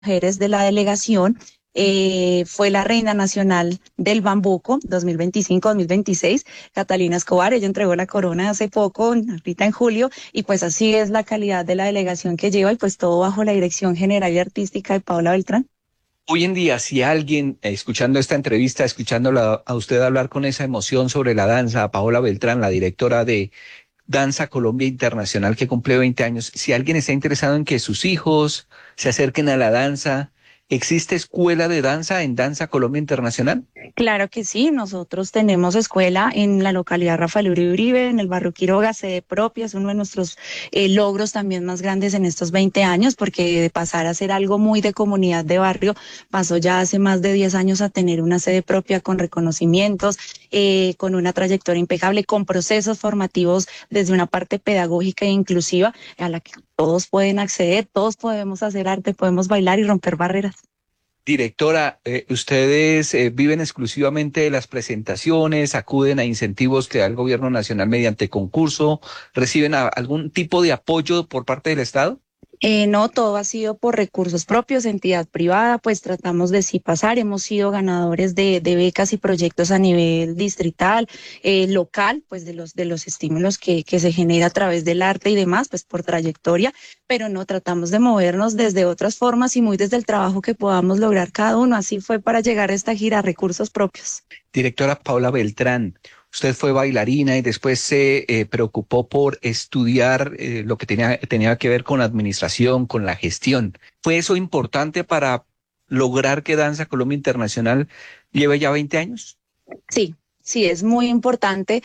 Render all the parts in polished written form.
mujeres de la delegación. Fue la reina nacional del bambuco 2025-2026, Catalina Escobar. Ella entregó la corona hace poco, ahorita en julio, y pues así es la calidad de la delegación que lleva, y pues todo bajo la dirección general y artística de Paola Beltrán. Hoy en día, si alguien, escuchando esta entrevista, escuchándola a usted hablar con esa emoción sobre la danza, a Paola Beltrán, la directora de Danza Colombia Internacional, que cumple 20 años, si alguien está interesado en que sus hijos se acerquen a la danza, ¿existe escuela de danza en Danza Colombia Internacional? Claro que sí, nosotros tenemos escuela en la localidad Rafael Uribe, en el barrio Quiroga, sede propia. Es uno de nuestros logros también más grandes en estos 20 años, porque de pasar a ser algo muy de comunidad de barrio, pasó ya hace más de 10 años a tener una sede propia con reconocimientos, con una trayectoria impecable, con procesos formativos desde una parte pedagógica e inclusiva a la que todos pueden acceder, todos podemos hacer arte, podemos bailar y romper barreras. Directora, ¿ustedes viven exclusivamente de las presentaciones, acuden a incentivos que da el gobierno nacional mediante concurso, reciben algún tipo de apoyo por parte del Estado? No, todo ha sido por recursos propios, entidad privada, pues tratamos de sí pasar. Hemos sido ganadores de becas y proyectos a nivel distrital, local, pues de los estímulos que se genera a través del arte y demás, pues por trayectoria, pero no, tratamos de movernos desde otras formas y muy desde el trabajo que podamos lograr cada uno. Así fue para llegar a esta gira, recursos propios. Directora Paola Beltrán, usted fue bailarina y después se preocupó por estudiar lo que tenía que ver con la administración, con la gestión. ¿Fue eso importante para lograr que Danza Colombia Internacional lleve ya 20 años? Sí, sí, es muy importante.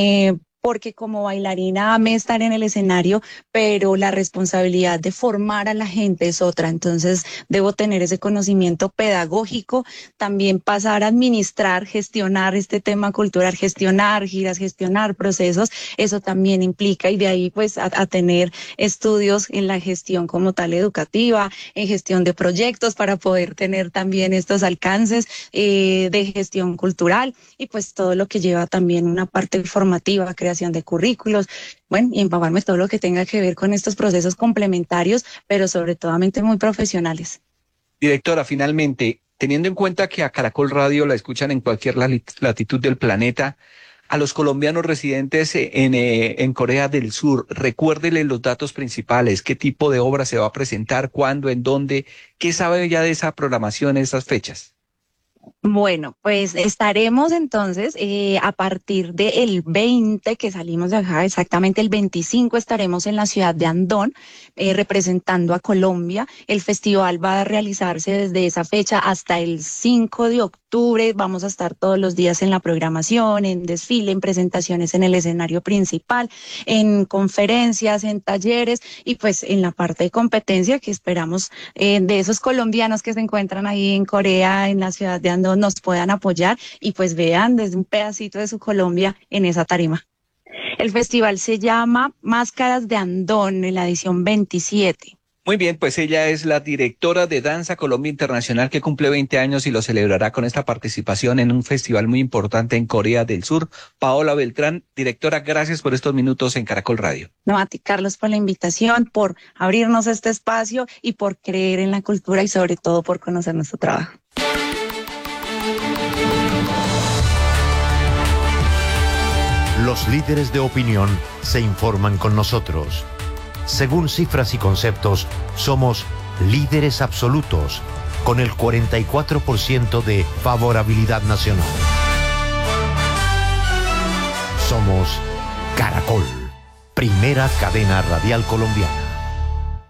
Porque como bailarina amé estar en el escenario, pero la responsabilidad de formar a la gente es otra. Entonces debo tener ese conocimiento pedagógico, también pasar a administrar, gestionar este tema cultural, gestionar giras, gestionar procesos. Eso también implica, y de ahí pues a tener estudios en la gestión como tal educativa, en gestión de proyectos para poder tener también estos alcances de gestión cultural, y pues todo lo que lleva también una parte formativa, creación de currículos, bueno, y empaparme todo lo que tenga que ver con estos procesos complementarios, pero sobre todo muy profesionales. Directora, finalmente, teniendo en cuenta que a Caracol Radio la escuchan en cualquier latitud del planeta, a los colombianos residentes en Corea del Sur, recuérdele los datos principales, qué tipo de obra se va a presentar, cuándo, en dónde, qué sabe ya de esa programación, esas fechas. Bueno, pues estaremos entonces a partir del 20 que salimos de acá, exactamente el 25 estaremos en la ciudad de Andón representando a Colombia. El festival va a realizarse desde esa fecha hasta el 5 de octubre. Vamos a estar todos los días en la programación, en desfile, en presentaciones en el escenario principal, en conferencias, en talleres y pues en la parte de competencia que esperamos de esos colombianos que se encuentran ahí en Corea, en la ciudad de Andón, nos puedan apoyar y pues vean desde un pedacito de su Colombia en esa tarima. El festival se llama Máscaras de Andón en la edición 27. Muy bien, pues ella es la directora de Danza Colombia Internacional que cumple 20 años y lo celebrará con esta participación en un festival muy importante en Corea del Sur. Paola Beltrán, directora, gracias por estos minutos en Caracol Radio. No, a ti, Carlos, por la invitación, por abrirnos este espacio y por creer en la cultura y sobre todo por conocer nuestro trabajo. Los líderes de opinión se informan con nosotros. Según cifras y conceptos, somos líderes absolutos, con el 44% de favorabilidad nacional. Somos Caracol, primera cadena radial colombiana.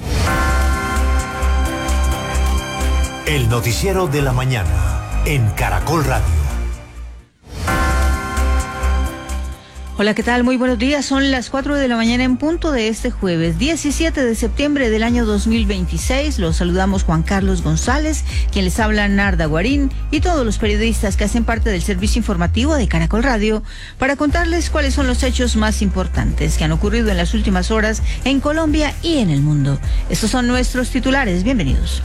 El noticiero de la mañana en Caracol Radio. Hola, ¿qué tal? Muy buenos días. Son las 4 de la mañana en punto de este jueves, 17 de septiembre del año 2026. Los saludamos Juan Carlos González, quien les habla Narda Guarín, y todos los periodistas que hacen parte del servicio informativo de Caracol Radio para contarles cuáles son los hechos más importantes que han ocurrido en las últimas horas en Colombia y en el mundo. Estos son nuestros titulares. Bienvenidos.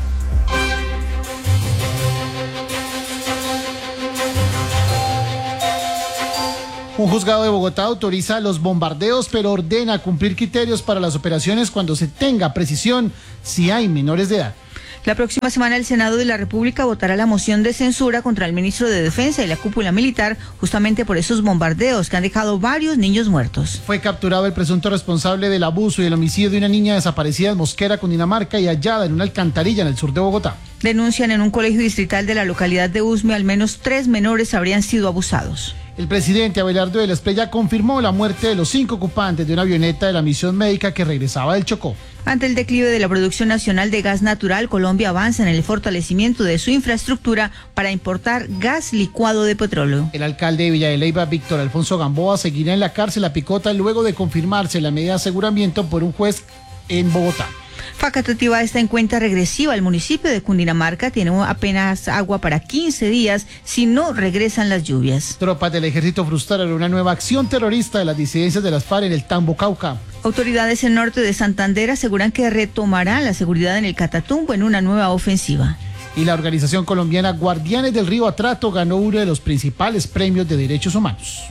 Un juzgado de Bogotá autoriza los bombardeos, pero ordena cumplir criterios para las operaciones cuando se tenga precisión si hay menores de edad. La próxima semana el Senado de la República votará la moción de censura contra el ministro de Defensa y la cúpula militar justamente por esos bombardeos que han dejado varios niños muertos. Fue capturado el presunto responsable del abuso y el homicidio de una niña desaparecida en Mosquera, Cundinamarca, y hallada en una alcantarilla en el sur de Bogotá. Denuncian en un colegio distrital de la localidad de Usme al menos 3 menores habrían sido abusados. El presidente Abelardo de la Espriella confirmó la muerte de los 5 ocupantes de una avioneta de la misión médica que regresaba del Chocó. Ante el declive de la producción nacional de gas natural, Colombia avanza en el fortalecimiento de su infraestructura para importar gas licuado de petróleo. El alcalde de Villa de Leyva, Víctor Alfonso Gamboa, seguirá en la cárcel a Picota luego de confirmarse la medida de aseguramiento por un juez en Bogotá. Facatativá está en cuenta regresiva. El municipio de Cundinamarca tiene apenas agua para 15 días si no regresan las lluvias. Tropas del ejército frustraron una nueva acción terrorista de las disidencias de las FARC en el Tambo, Cauca. Autoridades en norte de Santander aseguran que retomarán la seguridad en el Catatumbo en una nueva ofensiva. Y la organización colombiana Guardianes del Río Atrato ganó uno de los principales premios de derechos humanos.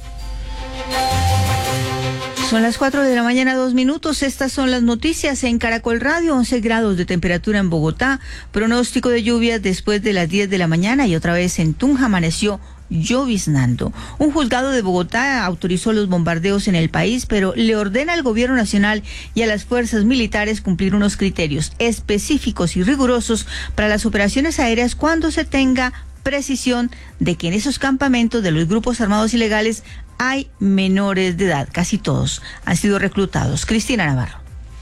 Son las 4 de la mañana, 2 minutos. Estas son las noticias en Caracol Radio. 11 grados de temperatura en Bogotá. Pronóstico de lluvias después de las 10 de la mañana y otra vez en Tunja amaneció lloviznando. Un juzgado de Bogotá autorizó los bombardeos en el país, pero le ordena al gobierno nacional y a las fuerzas militares cumplir unos criterios específicos y rigurosos para las operaciones aéreas cuando se tenga precisión de que en esos campamentos de los grupos armados ilegales hay menores de edad. Casi todos han sido reclutados. Cristina Navarro.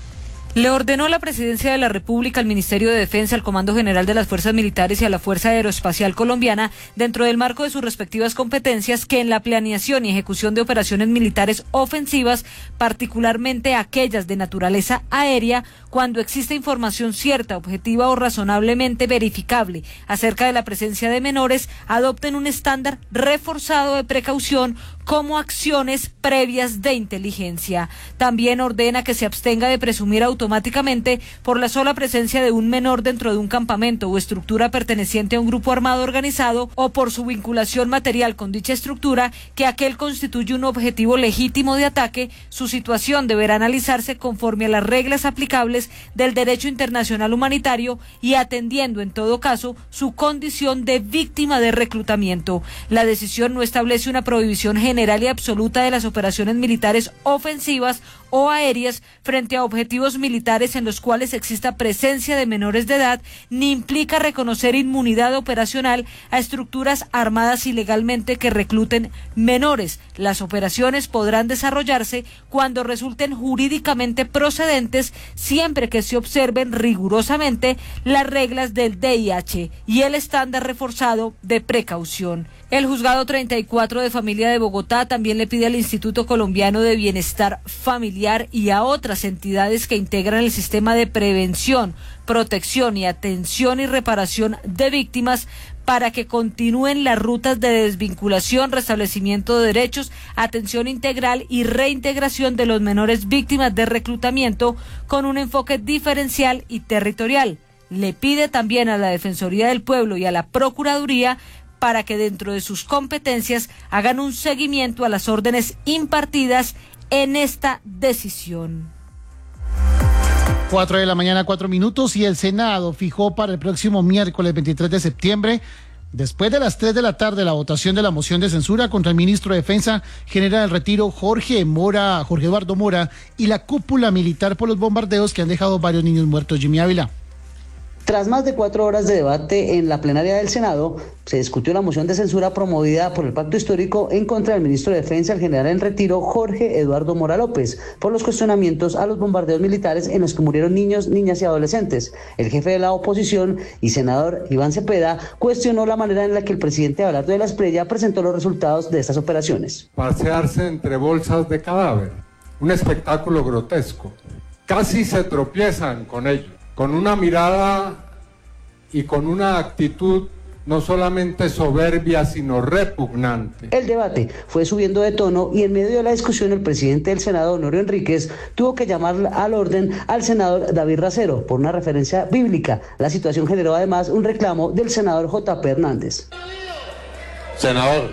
Le ordenó la Presidencia de la República al Ministerio de Defensa, al Comando General de las Fuerzas Militares y a la Fuerza Aeroespacial Colombiana, dentro del marco de sus respectivas competencias, que en la planeación y ejecución de operaciones militares ofensivas, particularmente aquellas de naturaleza aérea, cuando existe información cierta, objetiva o razonablemente verificable acerca de la presencia de menores, adopten un estándar reforzado de precaución como acciones previas de inteligencia. También ordena que se abstenga de presumir automáticamente por la sola presencia de un menor dentro de un campamento o estructura perteneciente a un grupo armado organizado o por su vinculación material con dicha estructura que aquel constituye un objetivo legítimo de ataque. Su situación deberá analizarse conforme a las reglas aplicables del derecho internacional humanitario y atendiendo en todo caso su condición de víctima de reclutamiento. La decisión no establece una prohibición general y absoluta de las operaciones militares ofensivas o aéreas frente a objetivos militares en los cuales exista presencia de menores de edad, ni implica reconocer inmunidad operacional a estructuras armadas ilegalmente que recluten menores. Las operaciones podrán desarrollarse cuando resulten jurídicamente procedentes, siempre que se observen rigurosamente las reglas del DIH y el estándar reforzado de precaución. El Juzgado 34 de Familia de Bogotá también le pide al Instituto Colombiano de Bienestar Familiar y a otras entidades que integran el sistema de prevención, protección y atención y reparación de víctimas para que continúen las rutas de desvinculación, restablecimiento de derechos, atención integral y reintegración de los menores víctimas de reclutamiento con un enfoque diferencial y territorial. Le pide también a la Defensoría del Pueblo y a la Procuraduría para que dentro de sus competencias hagan un seguimiento a las órdenes impartidas en esta decisión. 4 de la mañana, 4 minutos, y el Senado fijó para el próximo miércoles 23 de septiembre, después de las 3 de la tarde, la votación de la moción de censura contra el ministro de Defensa, general del retiro Jorge Eduardo Mora, y la cúpula militar por los bombardeos que han dejado varios niños muertos. Jimmy Ávila. Tras más de 4 horas de debate en la plenaria del Senado, se discutió la moción de censura promovida por el Pacto Histórico en contra del ministro de Defensa, el general en retiro Jorge Eduardo Mora López, por los cuestionamientos a los bombardeos militares en los que murieron niños, niñas y adolescentes. El jefe de la oposición y senador Iván Cepeda cuestionó la manera en la que el presidente Abelardo de la Espriella presentó los resultados de estas operaciones. Pasearse entre bolsas de cadáver, un espectáculo grotesco. Casi se tropiezan con ello, con una mirada y con una actitud no solamente soberbia, sino repugnante. El debate fue subiendo de tono y en medio de la discusión el presidente del Senado, Honorio Enríquez, tuvo que llamar al orden al senador David Racero por una referencia bíblica. La situación generó además un reclamo del senador J.P. Hernández. Senador,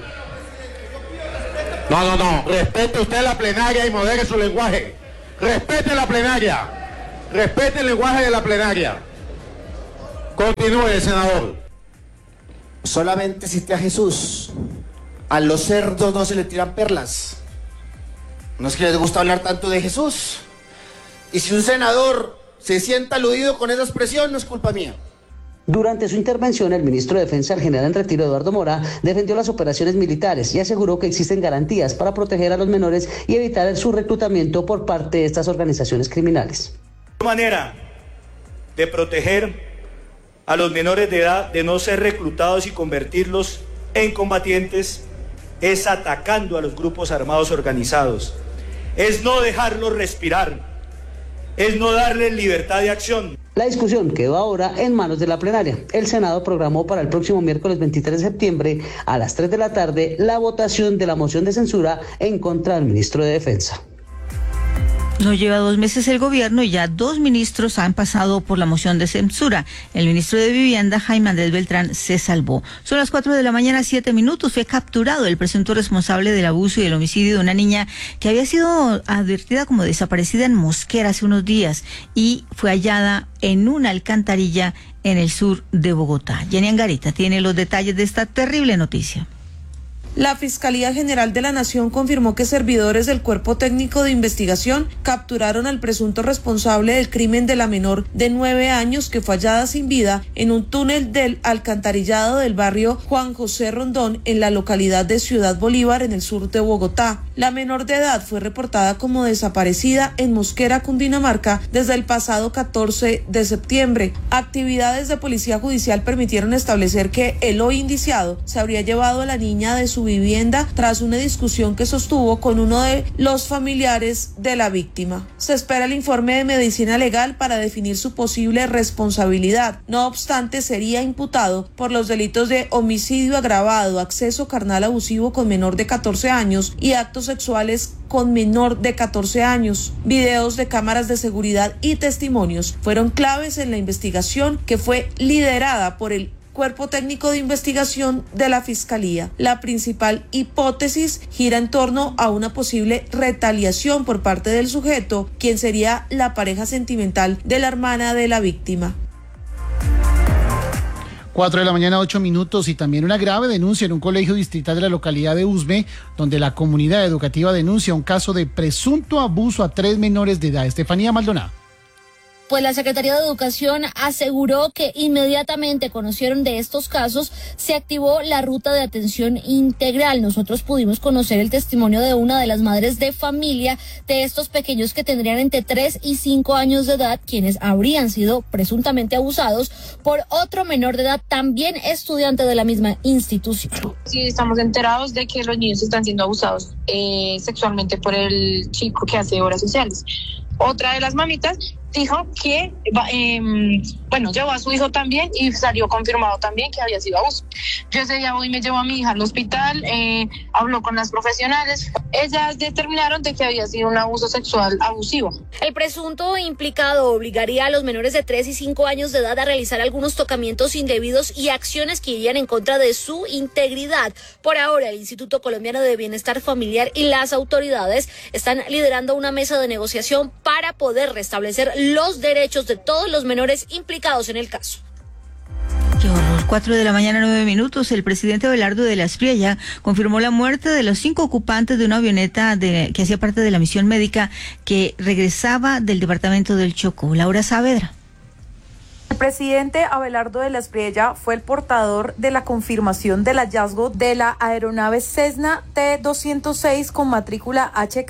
no, respete usted la plenaria y modere su lenguaje. Respete la plenaria. Respete el lenguaje de la plenaria. Continúe, senador. Solamente cité a Jesús. A los cerdos no se le tiran perlas. No es que les gusta hablar tanto de Jesús. Y si un senador se sienta aludido con esa expresión, no es culpa mía. Durante su intervención, el ministro de Defensa, el general en retiro Eduardo Mora, defendió las operaciones militares y aseguró que existen garantías para proteger a los menores y evitar su reclutamiento por parte de estas organizaciones criminales. La manera de proteger a los menores de edad de no ser reclutados y convertirlos en combatientes es atacando a los grupos armados organizados, es no dejarlos respirar, es no darles libertad de acción. La discusión quedó ahora en manos de la plenaria. El Senado programó para el próximo miércoles 23 de septiembre a las 3 de la tarde la votación de la moción de censura en contra del ministro de Defensa. No lleva 2 meses el gobierno y ya 2 ministros han pasado por la moción de censura. El ministro de Vivienda, Jaime Andrés Beltrán, se salvó. Son las 4 de la mañana, 7 minutos. Fue capturado el presunto responsable del abuso y el homicidio de una niña que había sido advertida como desaparecida en Mosquera hace unos días y fue hallada en una alcantarilla en el sur de Bogotá. Jenny Angarita tiene los detalles de esta terrible noticia. La Fiscalía General de la Nación confirmó que servidores del Cuerpo Técnico de Investigación capturaron al presunto responsable del crimen de la menor de 9 años que fue hallada sin vida en un túnel del alcantarillado del barrio Juan José Rondón en la localidad de Ciudad Bolívar en el sur de Bogotá. La menor de edad fue reportada como desaparecida en Mosquera, Cundinamarca, desde el pasado 14 de septiembre. Actividades de policía judicial permitieron establecer que el hoy indiciado se habría llevado a la niña de su vivienda tras una discusión que sostuvo con uno de los familiares de la víctima. Se espera el informe de medicina legal para definir su posible responsabilidad. No obstante, sería imputado por los delitos de homicidio agravado, acceso carnal abusivo con menor de 14 años y actos sexuales con menor de 14 años. Videos de cámaras de seguridad y testimonios fueron claves en la investigación que fue liderada por el Cuerpo Técnico de Investigación de la Fiscalía. La principal hipótesis gira en torno a una posible retaliación por parte del sujeto, quien sería la pareja sentimental de la hermana de la víctima. 4 de la mañana, 8 minutos, y también una grave denuncia en un colegio distrital de la localidad de Usme, donde la comunidad educativa denuncia un caso de presunto abuso a 3 menores de edad. Estefanía Maldonado. Pues la Secretaría de Educación aseguró que inmediatamente conocieron de estos casos, se activó la ruta de atención integral. Nosotros pudimos conocer el testimonio de una de las madres de familia de estos pequeños que tendrían entre 3 y 5 años de edad, quienes habrían sido presuntamente abusados por otro menor de edad, también estudiante de la misma institución. Sí, estamos enterados de que los niños están siendo abusados sexualmente por el chico que hace horas sociales. Otra de las mamitas dijo que, llevó a su hijo también y salió confirmado también que había sido abuso. Yo ese día hoy me llevó a mi hija al hospital, habló con las profesionales. Ellas determinaron de que había sido un abuso sexual abusivo. El presunto implicado obligaría a los menores de 3 y 5 años de edad a realizar algunos tocamientos indebidos y acciones que irían en contra de su integridad. Por ahora, el Instituto Colombiano de Bienestar Familiar y las autoridades están liderando una mesa de negociación para poder restablecer los derechos de todos los menores implicados en el caso. 4 de la mañana, 9 minutos. El presidente Abelardo de la Espriella confirmó la muerte de los 5 ocupantes de una avioneta que hacía parte de la misión médica que regresaba del departamento del Chocó. Laura Saavedra. El presidente Abelardo de la Espriella fue el portador de la confirmación del hallazgo de la aeronave Cessna T-206 con matrícula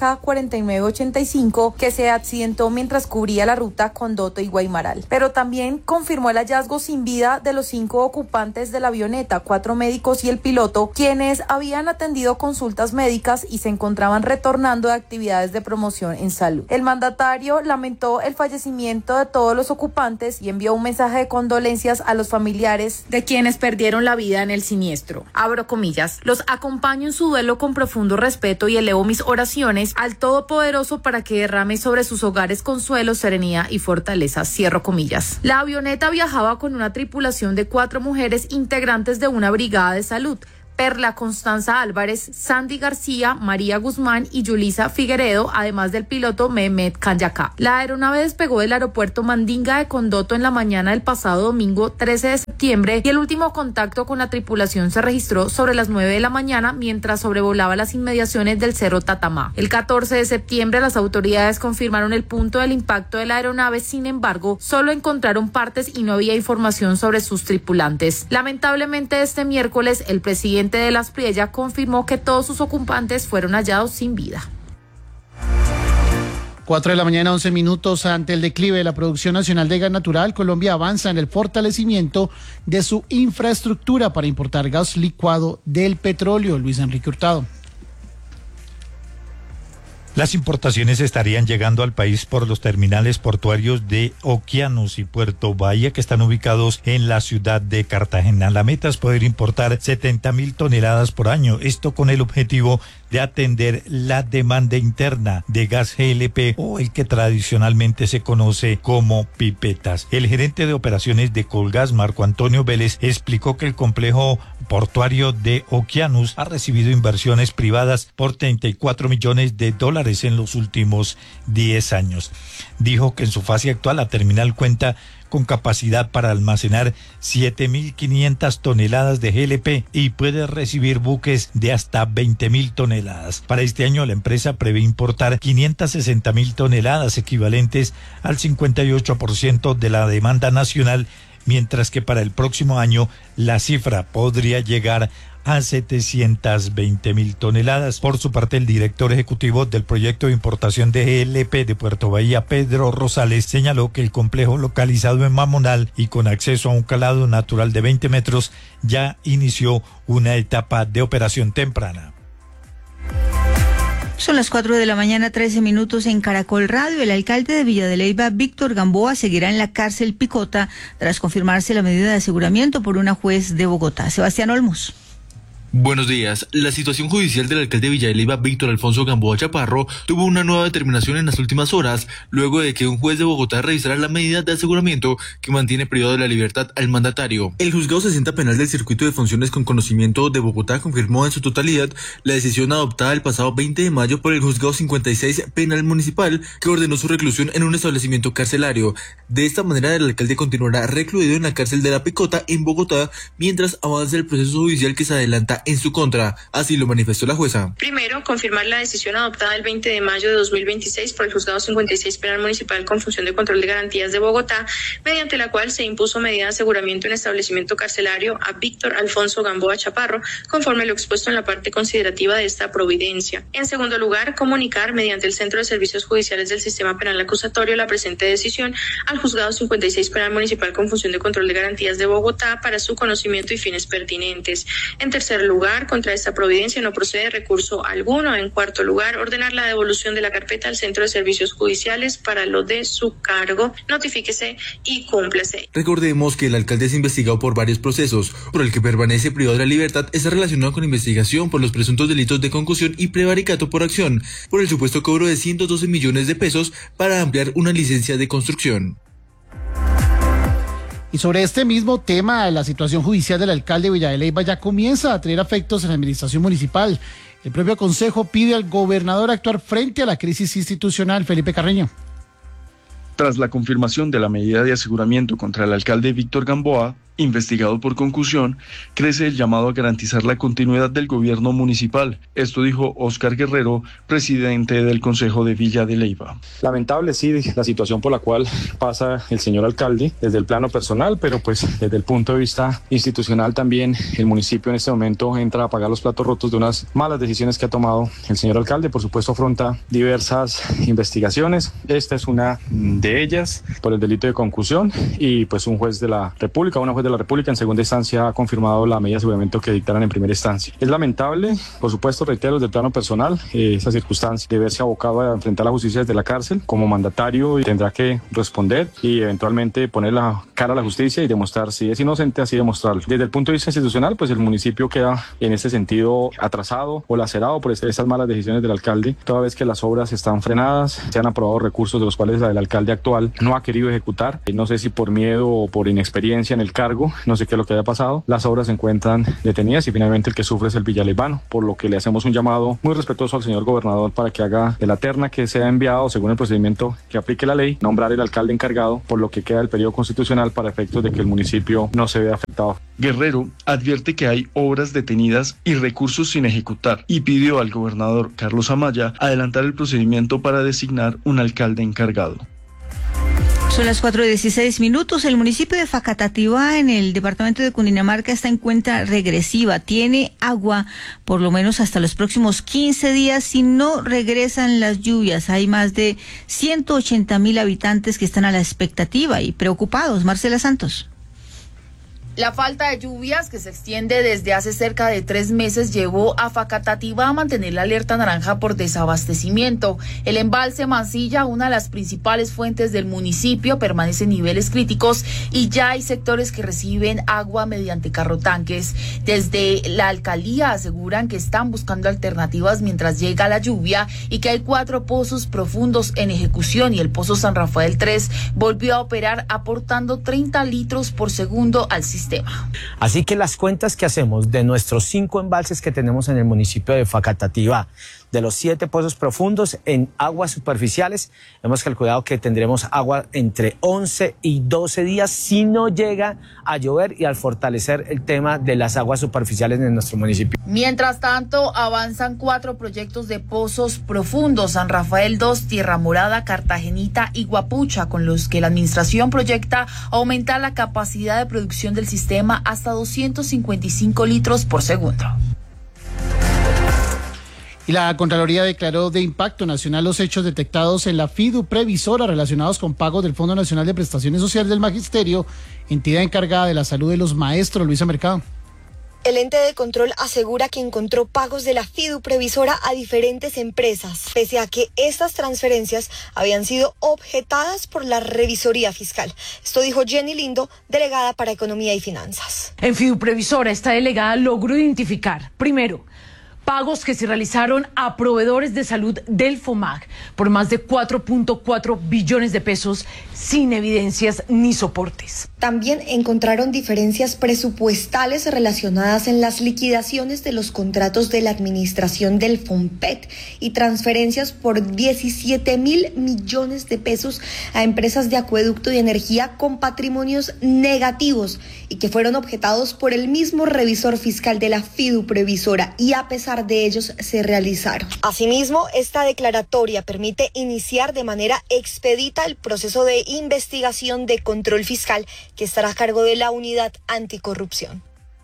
HK4985 que se accidentó mientras cubría la ruta Condoto y Guaymaral. Pero también confirmó el hallazgo sin vida de los 5 ocupantes de la avioneta, 4 médicos y el piloto, quienes habían atendido consultas médicas y se encontraban retornando de actividades de promoción en salud. El mandatario lamentó el fallecimiento de todos los ocupantes y envió un mensaje de condolencias a los familiares de quienes perdieron la vida en el siniestro. Abro comillas, los acompaño en su duelo con profundo respeto y elevo mis oraciones al Todopoderoso para que derrame sobre sus hogares consuelo, serenidad y fortaleza. Cierro comillas. La avioneta viajaba con una tripulación de 4 mujeres integrantes de una brigada de salud. Perla Constanza Álvarez, Sandy García, María Guzmán y Yulisa Figueredo, además del piloto Mehmet Kanyaka. La aeronave despegó del aeropuerto Mandinga de Condoto en la mañana del pasado domingo 13 de septiembre y el último contacto con la tripulación se registró sobre las 9 de la mañana mientras sobrevolaba las inmediaciones del Cerro Tatamá. El 14 de septiembre las autoridades confirmaron el punto del impacto de la aeronave, sin embargo, solo encontraron partes y no había información sobre sus tripulantes. Lamentablemente, este miércoles el presidente de Las Priella confirmó que todos sus ocupantes fueron hallados sin vida. 4 de la mañana, 11 minutos. Ante el declive de la producción nacional de gas natural, Colombia avanza en el fortalecimiento de su infraestructura para importar gas licuado del petróleo. Luis Enrique Hurtado. Las importaciones estarían llegando al país por los terminales portuarios de Okeanos y Puerto Bahía, que están ubicados en la ciudad de Cartagena. La meta es poder importar 70.000 toneladas por año, esto con el objetivo de atender la demanda interna de gas GLP, o el que tradicionalmente se conoce como pipetas. El gerente de operaciones de Colgas, Marco Antonio Vélez, explicó que el complejo portuario de Okeanos ha recibido inversiones privadas por $34 millones en los últimos 10 años. Dijo que en su fase actual la terminal cuenta con capacidad para almacenar 7.500 toneladas de GLP y puede recibir buques de hasta 20.000 toneladas. Para este año la empresa prevé importar 560.000 toneladas, equivalentes al 58% de la demanda nacional, mientras que para el próximo año la cifra podría llegar a 720.000 toneladas. Por su parte, el director ejecutivo del proyecto de importación de GLP de Puerto Bahía, Pedro Rosales, señaló que el complejo, localizado en Mamonal y con acceso a un calado natural de 20 metros, ya inició una etapa de operación temprana. Son las 4 de la mañana, 13 minutos en Caracol Radio. El alcalde de Villa de Leyva, Víctor Gamboa, seguirá en la cárcel Picota tras confirmarse la medida de aseguramiento por una juez de Bogotá. Sebastián Olmos. Buenos días. La situación judicial del alcalde de Villa de Leyva, Víctor Alfonso Gamboa Chaparro, tuvo una nueva determinación en las últimas horas, luego de que un juez de Bogotá revisara la medida de aseguramiento que mantiene privado de la libertad al mandatario. El juzgado 60 penal del circuito de funciones con conocimiento de Bogotá confirmó en su totalidad la decisión adoptada el pasado 20 de mayo por el juzgado 56 penal municipal, que ordenó su reclusión en un establecimiento carcelario. De esta manera, el alcalde continuará recluido en la cárcel de La Picota en Bogotá mientras avanza el proceso judicial que se adelanta en su contra. Así lo manifestó la jueza. Primero, confirmar la decisión adoptada el 20 de mayo de 2026 por el juzgado 56 penal municipal con función de control de garantías de Bogotá, mediante la cual se impuso medida de aseguramiento en establecimiento carcelario a Víctor Alfonso Gamboa Chaparro, conforme a lo expuesto en la parte considerativa de esta providencia. En segundo lugar, comunicar mediante el Centro de Servicios Judiciales del Sistema Penal Acusatorio la presente decisión al juzgado 56 penal municipal con función de control de garantías de Bogotá para su conocimiento y fines pertinentes. En tercer lugar, contra esta providencia no procede recurso alguno. En cuarto lugar, ordenar la devolución de la carpeta al Centro de Servicios Judiciales para lo de su cargo. Notifíquese y cúmplase. Recordemos que el alcalde es investigado por varios procesos. Por el que permanece privado de la libertad está relacionado con investigación por los presuntos delitos de concusión y prevaricato por acción, por el supuesto cobro de 112 millones de pesos para ampliar una licencia de construcción. Y sobre este mismo tema, la situación judicial del alcalde de Villa de Leyva ya comienza a tener efectos en la administración municipal. El propio consejo pide al gobernador actuar frente a la crisis institucional. Felipe Carreño. Tras la confirmación de la medida de aseguramiento contra el alcalde Víctor Gamboa, investigado por concusión, crece el llamado a garantizar la continuidad del gobierno municipal. Esto dijo Óscar Guerrero, presidente del Consejo de Villa de Leyva. Lamentable, sí, la situación por la cual pasa el señor alcalde desde el plano personal, pero pues desde el punto de vista institucional también el municipio en este momento entra a pagar los platos rotos de unas malas decisiones que ha tomado el señor alcalde. Por supuesto, afronta diversas investigaciones. Esta es una de ellas por el delito de concusión y pues una juez de la República en segunda instancia ha confirmado la medida de aseguramiento que dictaron en primera instancia. Es lamentable, por supuesto, reitero, desde el plano personal, esa circunstancia de verse abocado a enfrentar la justicia desde la cárcel. Como mandatario tendrá que responder y eventualmente poner la cara a la justicia y demostrar si es inocente, así demostrarlo. Desde el punto de vista institucional, pues el municipio queda en ese sentido atrasado o lacerado por estas malas decisiones del alcalde, toda vez que las obras están frenadas, se han aprobado recursos de los cuales el alcalde actual no ha querido ejecutar, no sé si por miedo o por inexperiencia en el cargo embargo, no sé qué es lo que haya pasado, las obras se encuentran detenidas y finalmente el que sufre es el Villaleibano, por lo que le hacemos un llamado muy respetuoso al señor gobernador para que haga de la terna que se ha enviado según el procedimiento que aplique la ley, nombrar el alcalde encargado por lo que queda del periodo constitucional para efectos de que el municipio no se vea afectado. Guerrero advierte que hay obras detenidas y recursos sin ejecutar y pidió al gobernador Carlos Amaya adelantar el procedimiento para designar un alcalde encargado. Son las 4:16. El municipio de Facatativá, en el departamento de Cundinamarca, está en cuenta regresiva. Tiene agua por lo menos hasta los próximos 15 días si no regresan las lluvias. Hay más de 180.000 habitantes que están a la expectativa y preocupados. Marcela Santos. La falta de lluvias, que se extiende desde hace cerca de 3 meses, llevó a Facatativá a mantener la alerta naranja por desabastecimiento. El embalse Mansilla, una de las principales fuentes del municipio, permanece en niveles críticos y ya hay sectores que reciben agua mediante carrotanques. Desde la alcaldía aseguran que están buscando alternativas mientras llega la lluvia y que hay 4 pozos profundos en ejecución y el pozo San Rafael 3 volvió a operar aportando 30 litros por segundo al sistema. Así que las cuentas que hacemos de nuestros 5 embalses que tenemos en el municipio de Facatativá, de los 7 pozos profundos en aguas superficiales, hemos calculado que tendremos agua entre 11 y 12 días si no llega a llover y al fortalecer el tema de las aguas superficiales en nuestro municipio. Mientras tanto, avanzan 4 proyectos de pozos profundos, San Rafael 2, Tierra Morada, Cartagenita y Guapucha, con los que la administración proyecta aumentar la capacidad de producción del sistema hasta 255 litros por segundo. Y la Contraloría declaró de impacto nacional los hechos detectados en la FIDU Previsora relacionados con pagos del Fondo Nacional de Prestaciones Sociales del Magisterio, entidad encargada de la salud de los maestros. Luisa Mercado. El ente de control asegura que encontró pagos de la FIDU Previsora a diferentes empresas, pese a que estas transferencias habían sido objetadas por la revisoría fiscal. Esto dijo Jenny Lindo, delegada para Economía y Finanzas. En FIDU Previsora, esta delegada logró identificar, primero, pagos que se realizaron a proveedores de salud del FOMAG por más de 4.4 billones de pesos sin evidencias ni soportes. También encontraron diferencias presupuestales relacionadas en las liquidaciones de los contratos de la administración del FOMPET y transferencias por 17.000 millones de pesos a empresas de acueducto y energía con patrimonios negativos y que fueron objetados por el mismo revisor fiscal de la FIDU Previsora, y a pesar de ellos se realizaron. Asimismo, esta declaratoria permite iniciar de manera expedita el proceso de investigación de control fiscal que estará a cargo de la Unidad Anticorrupción.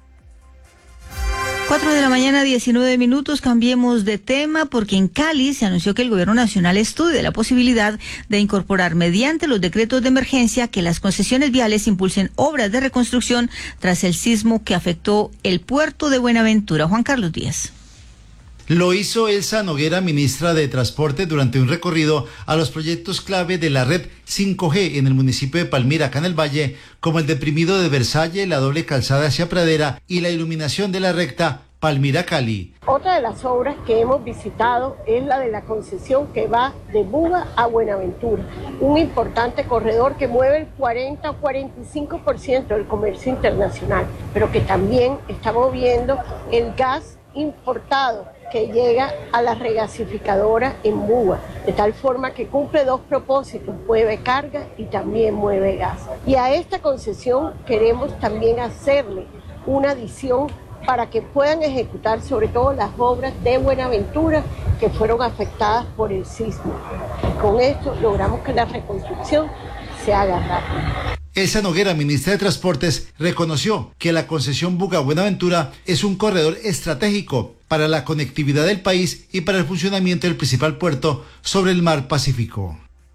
4:19 a.m, cambiemos de tema porque en Cali se anunció que el gobierno nacional estudia la posibilidad de incorporar mediante los decretos de emergencia que las concesiones viales impulsen obras de reconstrucción tras el sismo que afectó el puerto de Buenaventura. Juan Carlos Díaz. Lo hizo Elsa Noguera, ministra de Transporte, durante un recorrido a los proyectos clave de la red 5G en el municipio de Palmira, acá en el Valle, como el deprimido de Versalles, la doble calzada hacia Pradera y la iluminación de la recta Palmira-Cali. Otra de las obras que hemos visitado es la de la concesión que va de Buga a Buenaventura, un importante corredor que mueve el 40 o 45% del comercio internacional, pero que también está moviendo el gas importado que llega a la regasificadora en Buga, de tal forma que cumple 2 propósitos, mueve carga y también mueve gas. Y a esta concesión queremos también hacerle una adición para que puedan ejecutar sobre todo las obras de Buenaventura que fueron afectadas por el sismo. Con esto logramos que la reconstrucción se haga rápido. Elsa Noguera, ministra de Transportes, reconoció que la concesión Buga-Buenaventura es un corredor estratégico para la conectividad del país y para el funcionamiento del principal puerto sobre el mar Pacífico.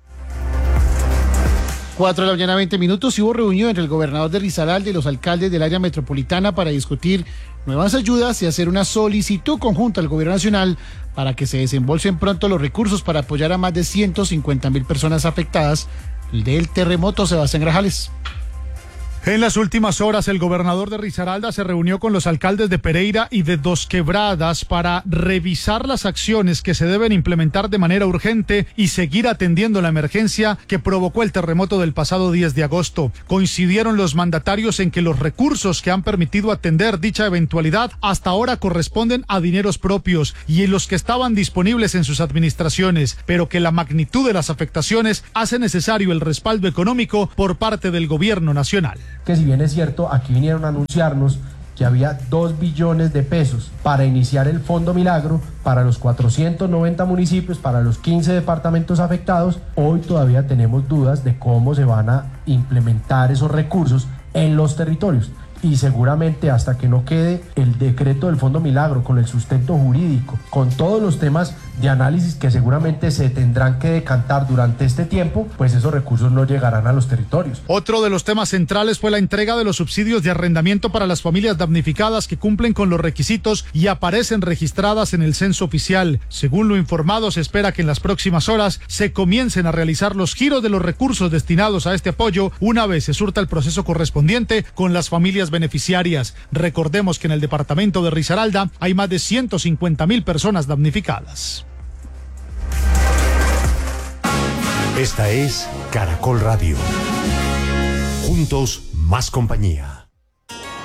4:20 a.m. Hubo reunión entre el gobernador de Risaralda y los alcaldes del área metropolitana para discutir nuevas ayudas y hacer una solicitud conjunta al gobierno nacional para que se desembolsen pronto los recursos para apoyar a más de 150.000 personas afectadas del terremoto. Sebastián Grajales. En las últimas horas, el gobernador de Risaralda se reunió con los alcaldes de Pereira y de Dos Quebradas para revisar las acciones que se deben implementar de manera urgente y seguir atendiendo la emergencia que provocó el terremoto del pasado 10 de agosto. Coincidieron los mandatarios en que los recursos que han permitido atender dicha eventualidad hasta ahora corresponden a dineros propios y en los que estaban disponibles en sus administraciones, pero que la magnitud de las afectaciones hace necesario el respaldo económico por parte del gobierno nacional. Que si bien es cierto, aquí vinieron a anunciarnos que había 2 billones de pesos para iniciar el Fondo Milagro para los 490 municipios, para los 15 departamentos afectados. Hoy todavía tenemos dudas de cómo se van a implementar esos recursos en los territorios. Y seguramente hasta que no quede el decreto del Fondo Milagro con el sustento jurídico, con todos los temas de análisis que seguramente se tendrán que decantar durante este tiempo, pues esos recursos no llegarán a los territorios. Otro de los temas centrales fue la entrega de los subsidios de arrendamiento para las familias damnificadas que cumplen con los requisitos y aparecen registradas en el censo oficial. Según lo informado, se espera que en las próximas horas se comiencen a realizar los giros de los recursos destinados a este apoyo una vez se surta el proceso correspondiente con las familias beneficiarias. Recordemos que en el departamento de Risaralda hay más de 150.000 personas damnificadas. Esta es Caracol Radio. Juntos, más compañía.